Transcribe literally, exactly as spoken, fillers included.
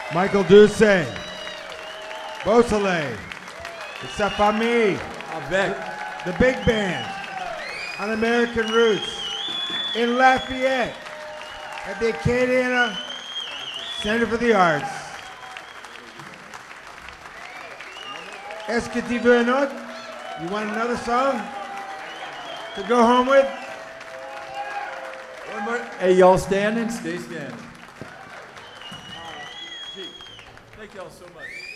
Michael Doucet, Beausoleil, Sa Famille, Avec. the big band on American Roots in Lafayette at the Acadiana Center for the Arts. Est-ce que tu veux un autre? You want another song to go home with? One more. Hey, y'all standing? Stay standing. Gee, thank y'all so much.